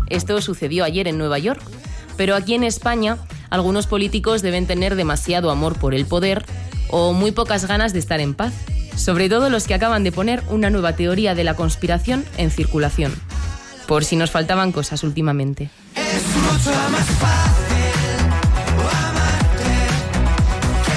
Esto sucedió ayer en Nueva York. Pero aquí en España, algunos políticos deben tener demasiado amor por el poder o muy pocas ganas de estar en paz. Sobre todo los que acaban de poner una nueva teoría de la conspiración en circulación. Por si nos faltaban cosas últimamente. Es mucho más fácil amarte que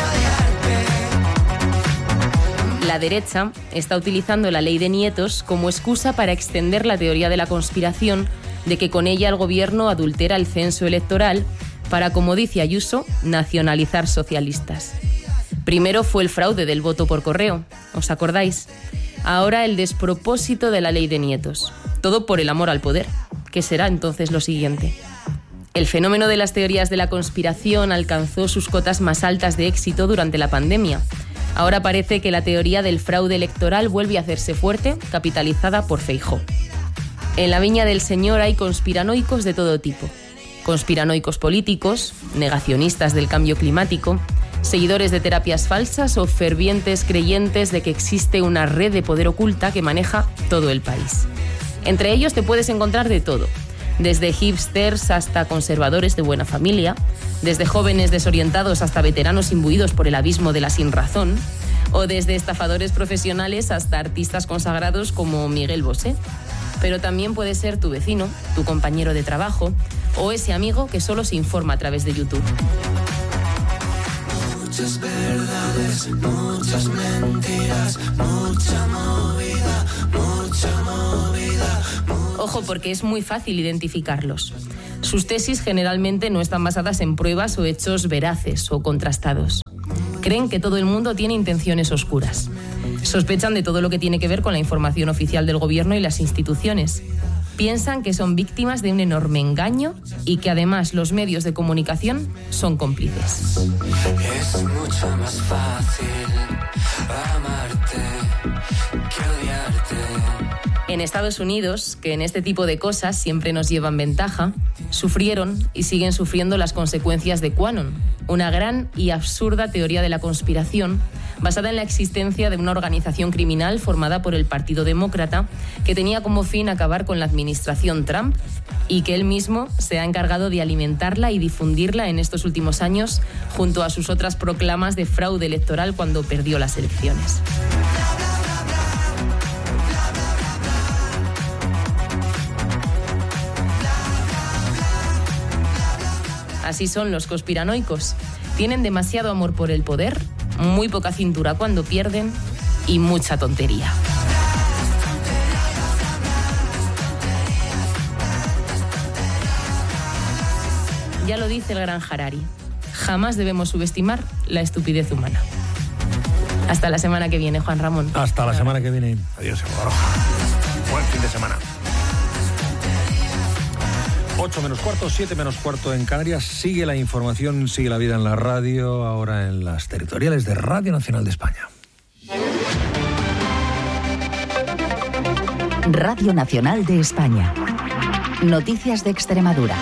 odiarte. La derecha está utilizando la ley de nietos como excusa para extender la teoría de la conspiración de que con ella el gobierno adultera el censo electoral para, como dice Ayuso, nacionalizar socialistas. Primero fue el fraude del voto por correo, ¿os acordáis? Ahora el despropósito de la ley de nietos. Todo por el amor al poder. ¿Qué será entonces lo siguiente? El fenómeno de las teorías de la conspiración alcanzó sus cotas más altas de éxito durante la pandemia. Ahora parece que la teoría del fraude electoral vuelve a hacerse fuerte, capitalizada por Feijóo. En la viña del Señor hay conspiranoicos de todo tipo. Conspiranoicos políticos, negacionistas del cambio climático, seguidores de terapias falsas o fervientes creyentes de que existe una red de poder oculta que maneja todo el país. Entre ellos te puedes encontrar de todo, desde hipsters hasta conservadores de buena familia, desde jóvenes desorientados hasta veteranos imbuidos por el abismo de la sinrazón, o desde estafadores profesionales hasta artistas consagrados como Miguel Bosé. Pero también puede ser tu vecino, tu compañero de trabajo o ese amigo que solo se informa a través de YouTube. Muchas verdades, muchas mentiras, mucha movida, mucha movida. Ojo, porque es muy fácil identificarlos. Sus tesis generalmente no están basadas en pruebas o hechos veraces o contrastados. Creen que todo el mundo tiene intenciones oscuras. Sospechan de todo lo que tiene que ver con la información oficial del gobierno y las instituciones. Piensan que son víctimas de un enorme engaño y que además los medios de comunicación son cómplices. Es mucho más fácil amarte que odiarte. En Estados Unidos, que en este tipo de cosas siempre nos llevan ventaja, sufrieron y siguen sufriendo las consecuencias de QAnon, una gran y absurda teoría de la conspiración basada en la existencia de una organización criminal formada por el Partido Demócrata que tenía como fin acabar con la administración Trump y que él mismo se ha encargado de alimentarla y difundirla en estos últimos años junto a sus otras proclamas de fraude electoral cuando perdió las elecciones. Así son los conspiranoicos. Tienen demasiado amor por el poder, muy poca cintura cuando pierden y mucha tontería. Ya lo dice el gran Harari. Jamás debemos subestimar la estupidez humana. Hasta la semana que viene, Juan Ramón. Hasta la semana que viene. Adiós, Baroja. Buen fin de semana. 8 menos cuarto, 7 menos cuarto en Canarias. Sigue la información, sigue la vida en la radio, ahora en las territoriales de Radio Nacional de España. Radio Nacional de España. Noticias de Extremadura.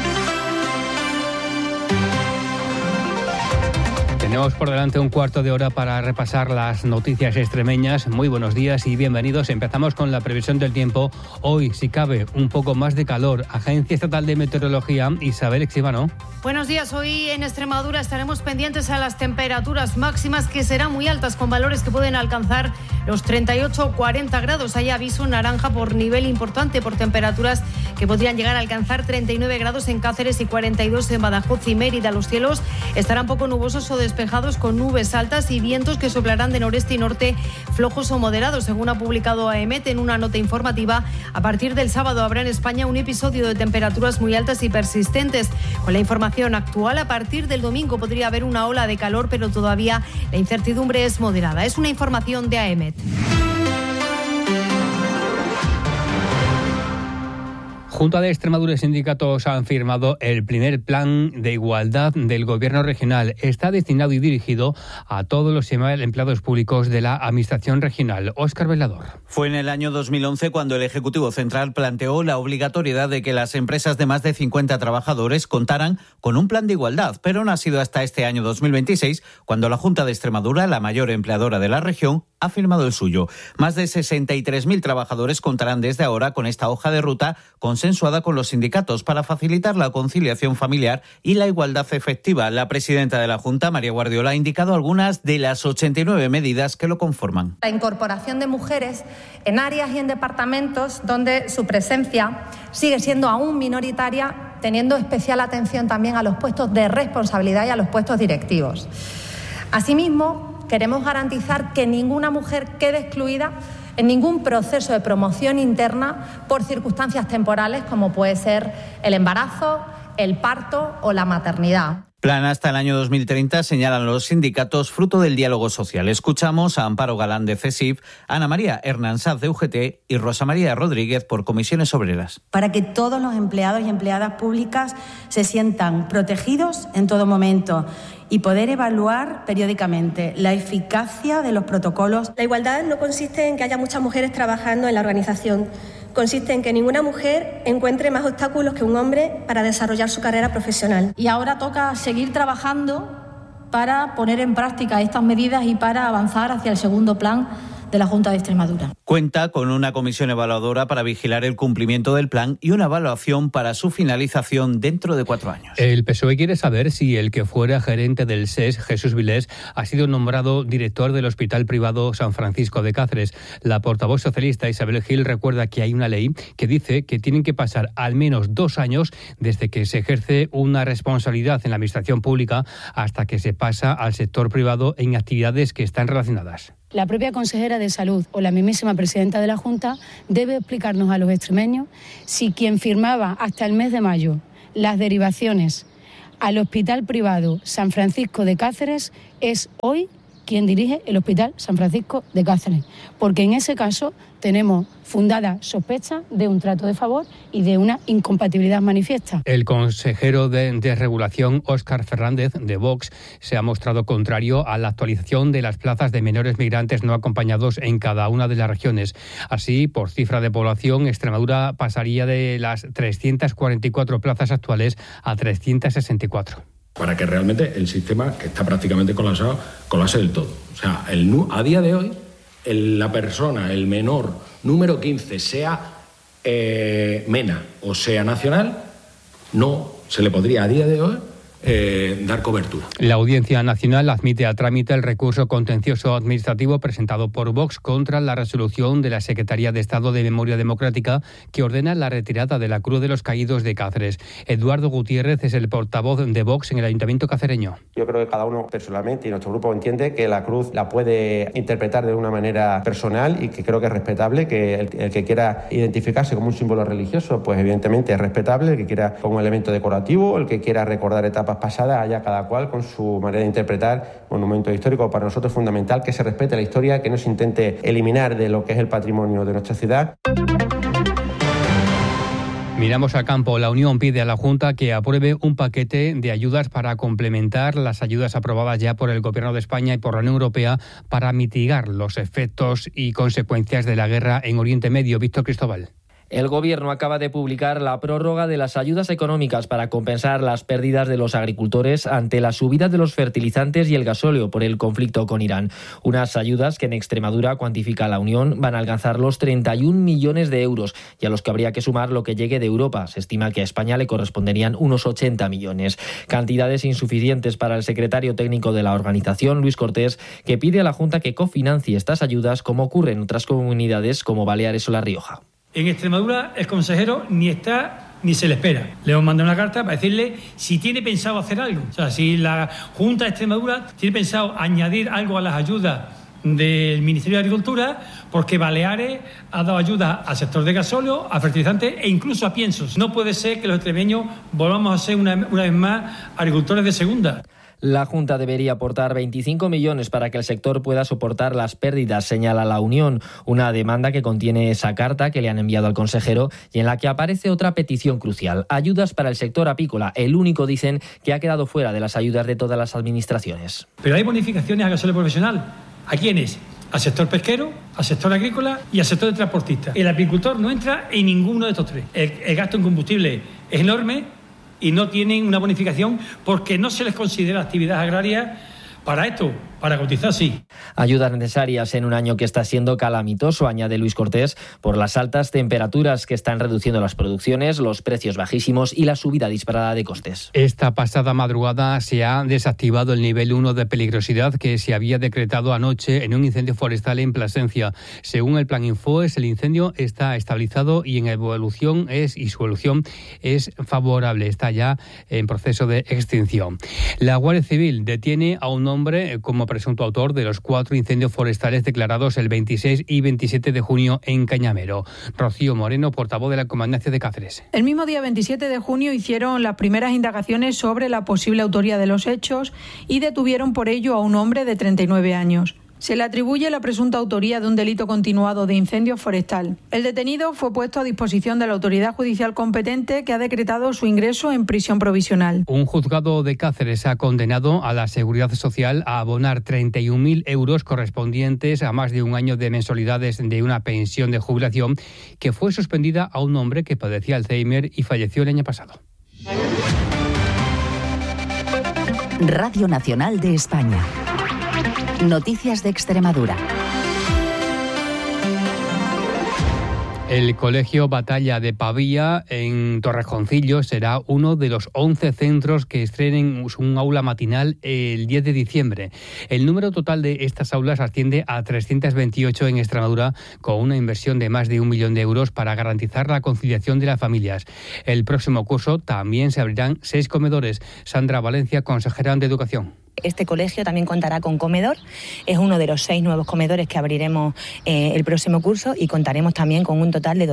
Tenemos por delante un cuarto de hora para repasar las noticias extremeñas. Muy buenos días y bienvenidos. Empezamos con la previsión del tiempo. Hoy, si cabe, un poco más de calor. Agencia Estatal de Meteorología, Isabel Escribano. Buenos días. Hoy en Extremadura estaremos pendientes a las temperaturas máximas que serán muy altas, con valores que pueden alcanzar los 38 o 40 grados. Hay aviso naranja por nivel importante, por temperaturas que podrían llegar a alcanzar 39 grados en Cáceres y 42 en Badajoz y Mérida. Los cielos estarán poco nubosos o despejados con nubes altas y vientos que soplarán de noreste y norte flojos o moderados. Según ha publicado AEMET en una nota informativa, a partir del sábado habrá en España un episodio de temperaturas muy altas y persistentes. Con la información actual, a partir del domingo podría haber una ola de calor, pero todavía la incertidumbre es moderada. Es una información de AEMET. Junta de Extremadura y sindicatos han firmado el primer plan de igualdad del Gobierno regional. Está destinado y dirigido a todos los empleados públicos de la Administración regional. Óscar Velador. Fue en el año 2011 cuando el Ejecutivo Central planteó la obligatoriedad de que las empresas de más de 50 trabajadores contaran con un plan de igualdad, pero no ha sido hasta este año 2026 cuando la Junta de Extremadura, la mayor empleadora de la región, ha firmado el suyo. Más de 63.000 trabajadores contarán desde ahora con esta hoja de ruta consensuada con los sindicatos para facilitar la conciliación familiar y la igualdad efectiva. La presidenta de la Junta, María Guardiola, ha indicado algunas de las 89 medidas que lo conforman. La incorporación de mujeres en áreas y en departamentos donde su presencia sigue siendo aún minoritaria, teniendo especial atención también a los puestos de responsabilidad y a los puestos directivos. Asimismo, queremos garantizar que ninguna mujer quede excluida en ningún proceso de promoción interna por circunstancias temporales como puede ser el embarazo, el parto o la maternidad. Plan hasta el año 2030, señalan los sindicatos, fruto del diálogo social. Escuchamos a Amparo Galán de CESIF, Ana María Hernández de UGT y Rosa María Rodríguez por Comisiones Obreras. Para que todos los empleados y empleadas públicas se sientan protegidos en todo momento y poder evaluar periódicamente la eficacia de los protocolos. La igualdad no consiste en que haya muchas mujeres trabajando en la organización. Consiste en que ninguna mujer encuentre más obstáculos que un hombre para desarrollar su carrera profesional. Y ahora toca seguir trabajando para poner en práctica estas medidas y para avanzar hacia el segundo plan de la Junta de Extremadura. Cuenta con una comisión evaluadora para vigilar el cumplimiento del plan y una evaluación para su finalización dentro de 4 años. El PSOE quiere saber si el que fuera gerente del SES, Jesús Vilés, ha sido nombrado director del Hospital Privado San Francisco de Cáceres. La portavoz socialista Isabel Gil recuerda que hay una ley que dice que tienen que pasar al menos 2 años desde que se ejerce una responsabilidad en la administración pública hasta que se pasa al sector privado en actividades que están relacionadas. La propia consejera de Salud o la mismísima presidenta de la Junta debe explicarnos a los extremeños si quien firmaba hasta el mes de mayo las derivaciones al Hospital Privado San Francisco de Cáceres es hoy quien dirige el Hospital San Francisco de Cáceres, porque en ese caso tenemos fundada sospecha de un trato de favor y de una incompatibilidad manifiesta. El consejero de Regulación, Óscar Fernández, de Vox, se ha mostrado contrario a la actualización de las plazas de menores migrantes no acompañados en cada una de las regiones. Así, por cifra de población, Extremadura pasaría de las 344 plazas actuales a 364. Para que realmente el sistema, que está prácticamente colapsado, colapse del todo. O sea, a día de hoy, la persona, el menor número 15, sea MENA o sea nacional, no se le podría a día de hoy dar cobertura. La Audiencia Nacional admite a trámite el recurso contencioso administrativo presentado por Vox contra la resolución de la Secretaría de Estado de Memoria Democrática que ordena la retirada de la Cruz de los Caídos de Cáceres. Eduardo Gutiérrez es el portavoz de Vox en el Ayuntamiento cacereño. Yo creo que cada uno personalmente y nuestro grupo entiende que la cruz la puede interpretar de una manera personal y que creo que es respetable, que el que quiera identificarse como un símbolo religioso, pues evidentemente es respetable, el que quiera como un elemento decorativo, el que quiera recordar etapas pasadas, haya cada cual con su manera de interpretar monumentos históricos. Para nosotros es fundamental que se respete la historia, que no se intente eliminar de lo que es el patrimonio de nuestra ciudad. Miramos al campo. La Unión pide a la Junta que apruebe un paquete de ayudas para complementar las ayudas aprobadas ya por el Gobierno de España y por la Unión Europea para mitigar los efectos y consecuencias de la guerra en Oriente Medio. Víctor Cristóbal. El Gobierno acaba de publicar la prórroga de las ayudas económicas para compensar las pérdidas de los agricultores ante la subida de los fertilizantes y el gasóleo por el conflicto con Irán. Unas ayudas que en Extremadura, cuantifica la Unión, van a alcanzar los 31 millones de euros y a los que habría que sumar lo que llegue de Europa. Se estima que a España le corresponderían unos 80 millones. Cantidades insuficientes para el secretario técnico de la organización, Luis Cortés, que pide a la Junta que cofinancie estas ayudas como ocurre en otras comunidades como Baleares o La Rioja. En Extremadura el consejero ni está ni se le espera. Le hemos mandado una carta para decirle si tiene pensado hacer algo. O sea, si la Junta de Extremadura tiene pensado añadir algo a las ayudas del Ministerio de Agricultura, porque Baleares ha dado ayuda al sector de gasóleo, a fertilizantes e incluso a piensos. No puede ser que los extremeños volvamos a ser una vez más agricultores de segunda. La Junta debería aportar 25 millones para que el sector pueda soportar las pérdidas, señala la Unión. Una demanda que contiene esa carta que le han enviado al consejero y en la que aparece otra petición crucial. Ayudas para el sector apícola, el único, dicen, que ha quedado fuera de las ayudas de todas las administraciones. Pero hay bonificaciones al gasóleo profesional. ¿A quiénes? Al sector pesquero, al sector agrícola y al sector de transportistas. El apicultor no entra en ninguno de estos tres. El gasto en combustible es enorme y no tienen una bonificación porque no se les considera actividad agraria para esto. para cotizar sí. Ayudas necesarias en un año que está siendo calamitoso, añade Luis Cortés, por las altas temperaturas que están reduciendo las producciones, los precios bajísimos y la subida disparada de costes. Esta pasada madrugada se ha desactivado el nivel 1 de peligrosidad que se había decretado anoche en un incendio forestal en Plasencia. Según el Plan Infoes, el incendio está estabilizado y su evolución es favorable. Está ya en proceso de extinción. La Guardia Civil detiene a un hombre como presunto autor de los 4 incendios forestales declarados el 26 y 27 de junio en Cañamero. Rocío Moreno, portavoz de la Comandancia de Cáceres. El mismo día 27 de junio hicieron las primeras indagaciones sobre la posible autoría de los hechos y detuvieron por ello a un hombre de 39 años. Se le atribuye la presunta autoría de un delito continuado de incendio forestal. El detenido fue puesto a disposición de la autoridad judicial competente, que ha decretado su ingreso en prisión provisional. Un juzgado de Cáceres ha condenado a la Seguridad Social a abonar 31.000 euros correspondientes a más de un año de mensualidades de una pensión de jubilación que fue suspendida a un hombre que padecía Alzheimer y falleció el año pasado. Radio Nacional de España. Noticias de Extremadura. El Colegio Batalla de Pavía, en Torrejoncillo, será uno de los 11 centros que estrenen un aula matinal el 10 de diciembre. El número total de estas aulas asciende a 328 en Extremadura, con una inversión de más de 1 millón de euros para garantizar la conciliación de las familias. El próximo curso también se abrirán 6 comedores. Sandra Valencia, consejera de Educación. Este colegio también contará con comedor, es uno de los 6 nuevos comedores que abriremos el próximo curso, y contaremos también con un total de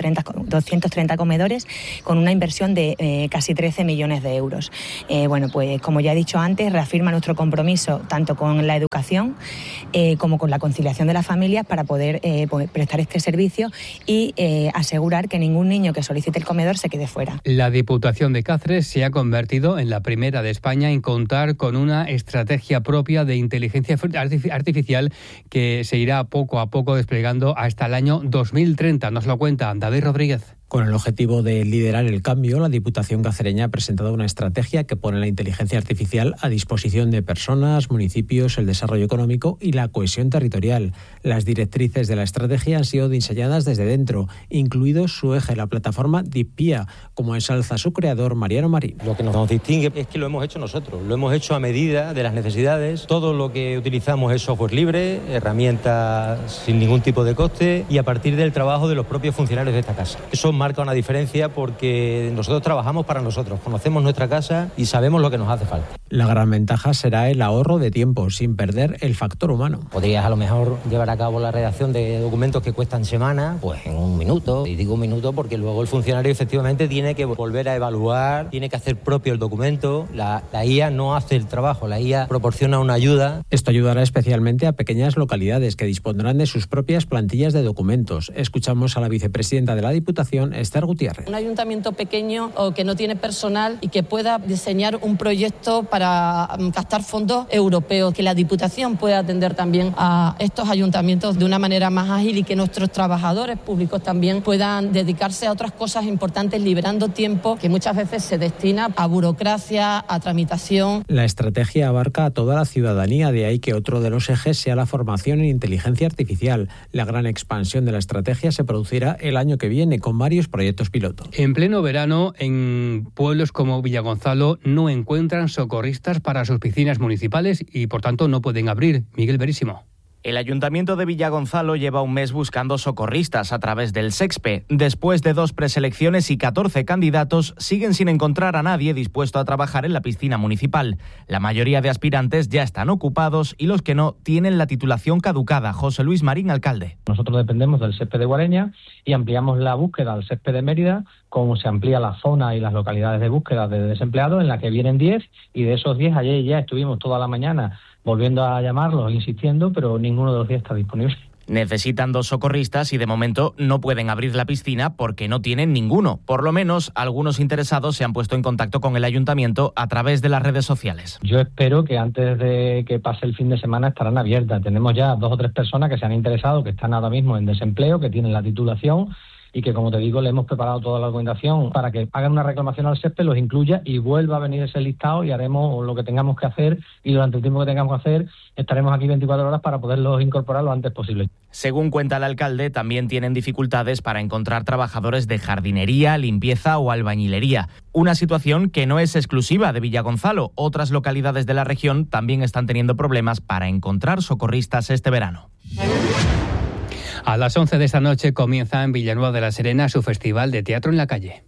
230 comedores con una inversión de casi 13 millones de euros. Pues como ya he dicho antes, reafirma nuestro compromiso tanto con la educación como con la conciliación de las familias para poder prestar este servicio y asegurar que ningún niño que solicite el comedor se quede fuera. La Diputación de Cáceres se ha convertido en la primera de España en contar con una estrategia propia de inteligencia artificial que se irá poco a poco desplegando hasta el año 2030. Nos lo cuenta David Rodríguez. Con el objetivo de liderar el cambio, la Diputación cacereña ha presentado una estrategia que pone la inteligencia artificial a disposición de personas, municipios, el desarrollo económico y la cohesión territorial. Las directrices de la estrategia han sido diseñadas desde dentro, incluido su eje, la plataforma DeepIA, como ensalza su creador Mariano Marín. Lo que nos distingue es que lo hemos hecho nosotros, lo hemos hecho a medida de las necesidades. Todo lo que utilizamos es software libre, herramientas sin ningún tipo de coste y a partir del trabajo de los propios funcionarios de esta casa. Eso marca una diferencia porque nosotros trabajamos para nosotros, conocemos nuestra casa y sabemos lo que nos hace falta. La gran ventaja será el ahorro de tiempo, sin perder el factor humano. Podrías a lo mejor llevar a cabo la redacción de documentos que cuestan semanas, pues en 1 minuto. Y digo 1 minuto porque luego el funcionario efectivamente tiene que volver a evaluar, tiene que hacer propio el documento. La IA no hace el trabajo, la IA proporciona una ayuda. Esto ayudará especialmente a pequeñas localidades que dispondrán de sus propias plantillas de documentos. Escuchamos a la vicepresidenta de la Diputación, Esther Gutiérrez. Un ayuntamiento pequeño o que no tiene personal y que pueda diseñar un proyecto para captar fondos europeos, que la Diputación pueda atender también a estos ayuntamientos de una manera más ágil y que nuestros trabajadores públicos también puedan dedicarse a otras cosas importantes, liberando tiempo que muchas veces se destina a burocracia, a tramitación. La estrategia abarca a toda la ciudadanía, de ahí que otro de los ejes sea la formación en inteligencia artificial. La gran expansión de la estrategia se producirá el año que viene con varios proyectos piloto. En pleno verano, en pueblos como Villagonzalo no encuentran socorristas para sus piscinas municipales y por tanto no pueden abrir. Miguel Verísimo. El Ayuntamiento de Villagonzalo lleva un mes buscando socorristas a través del SEXPE. Después de 2 preselecciones y 14 candidatos, siguen sin encontrar a nadie dispuesto a trabajar en la piscina municipal. La mayoría de aspirantes ya están ocupados y los que no tienen la titulación caducada. José Luis Marín, alcalde. Nosotros dependemos del SEXPE de Guareña y ampliamos la búsqueda al SEXPE de Mérida, como se amplía la zona y las localidades de búsqueda de desempleados, en la que vienen 10, y de esos 10 ayer ya estuvimos toda la mañana volviendo a llamarlos, insistiendo, pero ninguno de los 10 está disponible. Necesitan 2 socorristas y de momento no pueden abrir la piscina porque no tienen ninguno. Por lo menos algunos interesados se han puesto en contacto con el ayuntamiento a través de las redes sociales. Yo espero que antes de que pase el fin de semana estarán abiertas. Tenemos ya 2 o 3 personas que se han interesado, que están ahora mismo en desempleo, que tienen la titulación y que, como te digo, le hemos preparado toda la documentación para que hagan una reclamación al SESPE, los incluya y vuelva a venir ese listado y haremos lo que tengamos que hacer, y durante el tiempo que tengamos que hacer estaremos aquí 24 horas para poderlos incorporar lo antes posible. Según cuenta el alcalde, también tienen dificultades para encontrar trabajadores de jardinería, limpieza o albañilería. Una situación que no es exclusiva de Villagonzalo. Otras localidades de la región también están teniendo problemas para encontrar socorristas este verano. A las 11 de esta noche comienza en Villanueva de la Serena su Festival de Teatro en la Calle.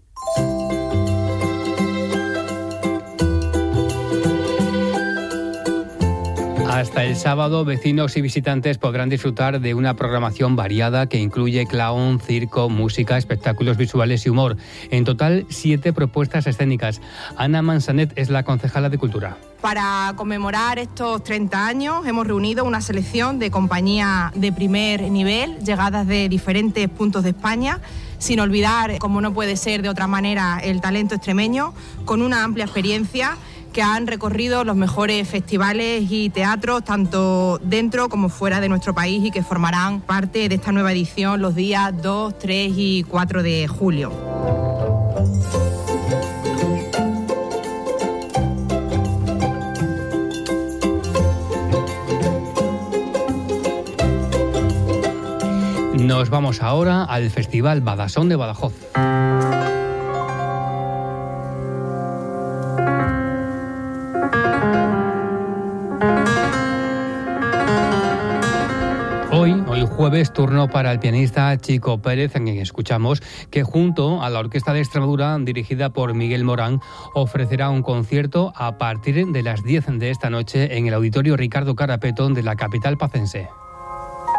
Hasta el sábado, vecinos y visitantes podrán disfrutar de una programación variada que incluye clown, circo, música, espectáculos visuales y humor. En total, 7 propuestas escénicas. Ana Mansanet es la concejala de Cultura. Para conmemorar estos 30 años hemos reunido una selección de compañías de primer nivel, llegadas de diferentes puntos de España, sin olvidar, como no puede ser de otra manera, el talento extremeño, con una amplia experiencia, que han recorrido los mejores festivales y teatros, tanto dentro como fuera de nuestro país, y que formarán parte de esta nueva edición los días 2, 3 y 4 de julio. Nos vamos ahora al Festival Badasón de Badajoz. Hoy jueves, turno para el pianista Chico Pérez, a quien escuchamos, que junto a la Orquesta de Extremadura, dirigida por Miguel Morán, ofrecerá un concierto a partir de las 10 de esta noche en el Auditorio Ricardo Carapeto de la capital pacense.